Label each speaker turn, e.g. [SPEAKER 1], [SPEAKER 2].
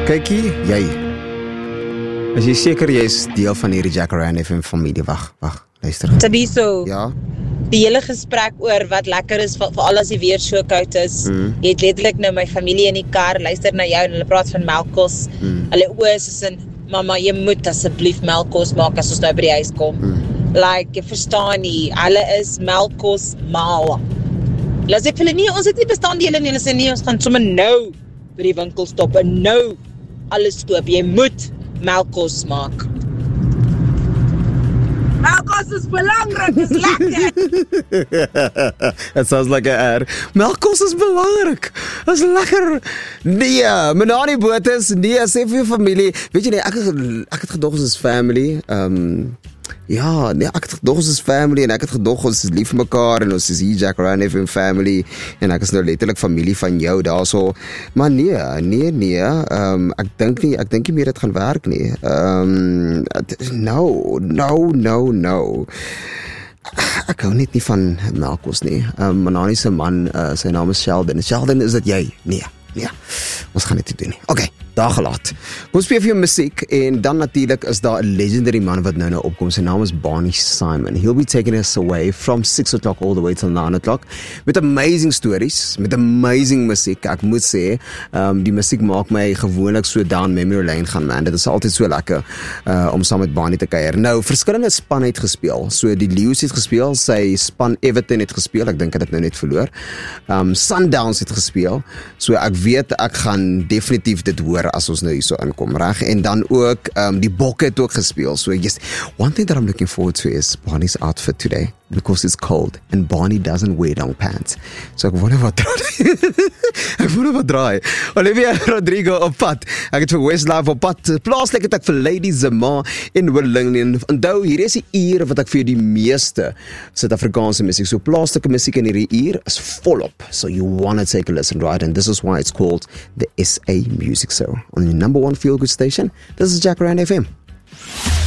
[SPEAKER 1] Kykie, jy. Is jy seker jy is deel van hierdie Jacaranda FM familie? Wag, luister.
[SPEAKER 2] Tabiso,
[SPEAKER 1] Ja?
[SPEAKER 2] die hele gesprek oor wat lekker is, veral as die weer so koud is. Jy het letterlik nou my familie in die kar, luister na jou en hulle praat van melkkos. Hulle oë is in, mama, jy moet asseblief melkkos maak as ons nou by die huis kom. Like, jy verstaan nie, hulle is melkkos mal. As ek vir hulle nie, ons het nie bestanddele nie, hulle sê nie, ons gaan sommer nou by die winkel stop en nou alles koop, jy moet melkkos maak. Melkkos is belangrik, is lekker.
[SPEAKER 1] It sounds like a ad. Melkkos is belangrik. Is lekker. Nee, Menani Botes, nee, sê vir jou familie. Weet jy nie, ek het gedog ons is family. Ja, nee, ek het gedog ons is family en ek het gedog ons is lief vir mekaar en ons is hier Jacaranda FM family en ek is nou letterlik familie van jou daarso. Maar nee, ek dink nie meer dit gaan werk nie. No. Ek hou net nie van melkkos nie. Menani se man, sy naam is Sheldon. Sheldon, is dit jy? Nee. Ons gaan dit doen nie. Okay, daar gelaat. Ons speel vir jou musiek en dan natuurlik is daar 'n legendary man wat nou opkom. Sy naam is Barney Simon. He'll be taking us away from 6 o'clock all the way till 9 o'clock met amazing stories, met amazing musiek. Ek moet sê, die musiek maak my gewoonlik so down memory lane gaan, man. Dit is altyd so lekker om saam met Barney te kuier. Nou, verskillende span het gespeel. So die Lions het gespeel, sy span Everton het gespeel. Ek dink dit nou net verloor. Sundowns het gespeel. So ek weet ek gaan definitief dit hoor as ons nou hier so inkom, reg? En dan ook die Bokke het ook gespeel. So yes, one thing that I'm looking forward to is Barney's outfit today because it's cold and Barney doesn't wear long pants. So ek wonder wat draai. Olivia Rodrigo op pad. Ek het vir Westlife op pad. Plaaslik het ek vir Lady Zama in Willingen. Onthou, hier is die uur wat ek vir die meeste Suid-Afrikaanse musiek. So plaaslike musiek in hierdie uur is volop. So you want to take a listen, right? And this is why it's called the SA Music Show on your number one feel-good station. This is Jacaranda FM.